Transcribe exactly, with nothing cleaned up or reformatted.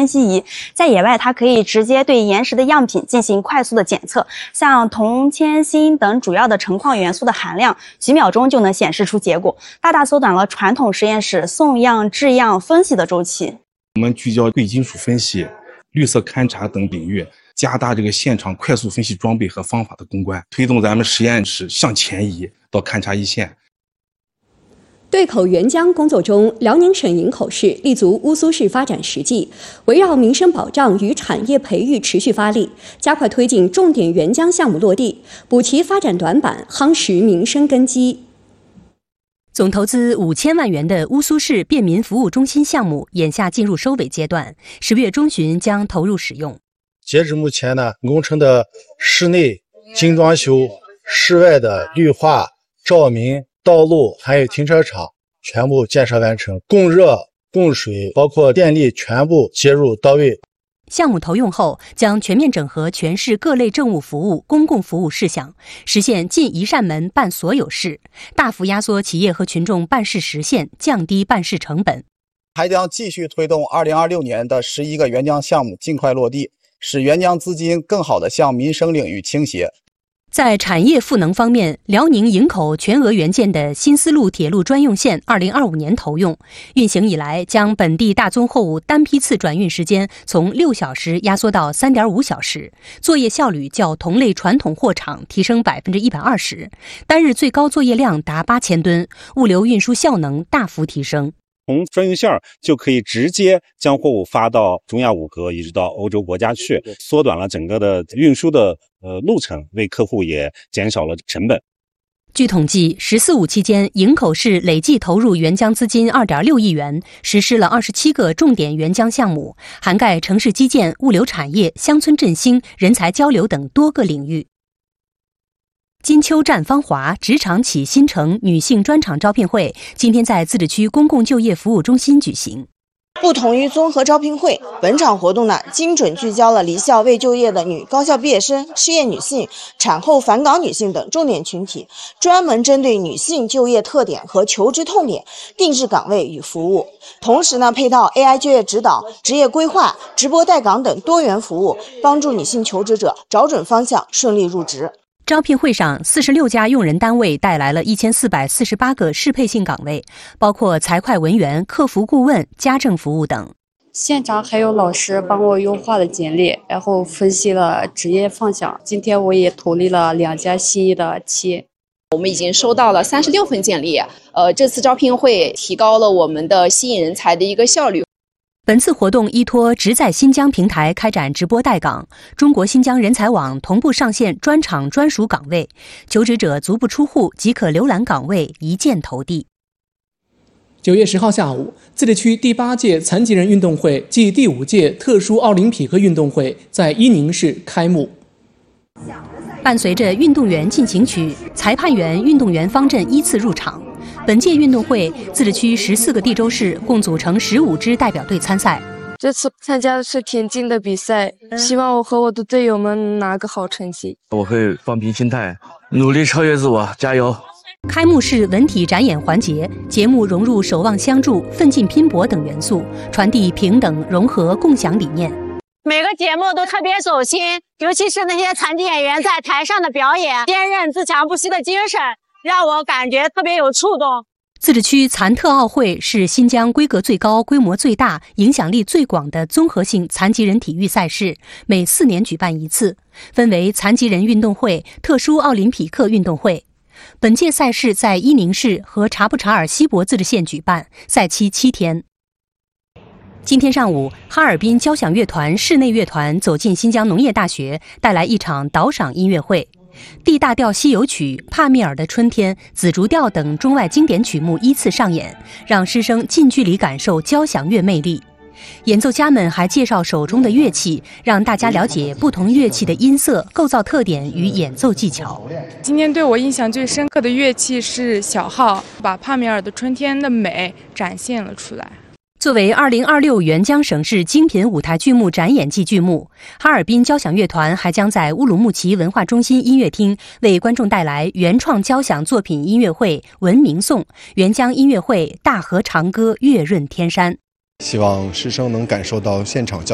分析仪，在野外它可以直接对岩石的样品进行快速的检测，像铜、铅、锌等主要的成矿元素的含量，几秒钟就能显示出结果，大大缩短了传统实验室送样、制样、分析的周期。 我们聚焦贵金属分析、绿色勘察等领域，加大这个现场快速分析装备和方法的攻关，推动咱们实验室向前移到勘察一线。 对口援疆工作中，辽宁省营口市立足乌苏市发展实际，围绕民生保障与产业培育持续发力，加快推进重点援疆项目落地，补齐发展短板，夯实民生根基。 总投资五千万元的乌苏市便民服务中心项目，眼下进入收尾阶段，十月中旬将投入使用。 截至目前呢，工程的室内精装修、室外的绿化、照明、道路还有停车场全部建设完成，供热、供水包括电力全部接入到位。 项目投用后，将全面整合全市各类政务服务、公共服务事项，实现进一扇门办所有事，大幅压缩企业和群众办事时限，降低办事成本。 还将继续推动二零二六年的十一个援疆项目尽快落地，使援疆资金更好地向民生领域倾斜。 在产业赋能方面，辽宁营口全额援建的新丝路铁路专用线二零二五年投用，运行以来将本地大宗货物单批次转运时间从六小时压缩到三点五小时，作业效率较同类传统货场提升百分之一百二十，单日最高作业量达八千吨，物流运输效能大幅提升。 从专用线就可以直接将货物发到中亚五国一直到欧洲国家去，缩短了整个的运输的呃路程，为客户也减少了成本。 据统计，十四五期间，营口市累计投入援疆资金二点六亿元，实施了二十七个重点援疆项目，涵盖城市基建、物流产业、乡村振兴、人才交流等多个领域。金秋绽芳华，职场起新城女性专场招聘会今天在自治区公共就业服务中心举行。 不同于综合招聘会，本场活动呢，精准聚焦了离校未就业的女高校毕业生、失业女性、产后返岗女性等重点群体，专门针对女性就业特点和求职痛点，定制岗位与服务。同时呢，配套 A I 就业指导、职业规划、直播带岗等多元服务，帮助女性求职者找准方向，顺利入职。 招聘会上，四十六家用人单位带来了一千四百四十八个适配性岗位，包括财会文员、客服顾问、家政服务等。 现场还有老师帮我优化了简历，然后分析了职业方向。今天我也投递了两家心仪的企业。 我们已经收到了三十六份简历，呃，这次招聘会提高了我们的吸引人才的一个效率。 本次活动依托职在新疆平台开展直播带岗，中国新疆人才网同步上线专场专属岗位，求职者足不出户即可浏览岗位，一键投递。 九月十号下午，自治区第八届残疾人运动会暨第五届特殊奥林匹克运动会在伊宁市开幕。 伴随着运动员进行曲、裁判员、运动员方阵依次入场。本届运动会，自治区十四个地州市共组成十五支代表队参赛。 这次参加的是田径的比赛，希望我和我的队友们拿个好成绩。 我会放平心态，努力超越自我，加油！ 开幕式文体展演环节，节目融入守望相助、奋进拼搏等元素，传递平等、融合、共享理念。 每个节目都特别走心，尤其是那些残疾演员在台上的表演，坚韧自强不息的精神，让我感觉特别有触动。 自治区残特奥会是新疆规格最高、规模最大、影响力最广的综合性残疾人体育赛事，每四年举办一次，分为残疾人运动会、特殊奥林匹克运动会。本届赛事在伊宁市和察布查尔锡伯自治县举办，赛期七天。今天上午，哈尔滨交响乐团室内乐团走进新疆农业大学，带来一场导赏音乐会。D大调西游曲、帕米尔的春天、紫竹调等中外经典曲目依次上演，让师生近距离感受交响乐魅力。演奏家们还介绍手中的乐器，让大家了解不同乐器的音色、构造特点与演奏技巧。 今天对我印象最深刻的乐器是小号，把帕米尔的春天的美展现了出来。 作为二零二六援疆省市精品舞台剧目展演季剧目，哈尔滨交响乐团还将在乌鲁木齐文化中心音乐厅为观众带来原创交响作品音乐会《文明颂》、援疆音乐会《大河长歌月润天山》。 希望师生能感受到现场交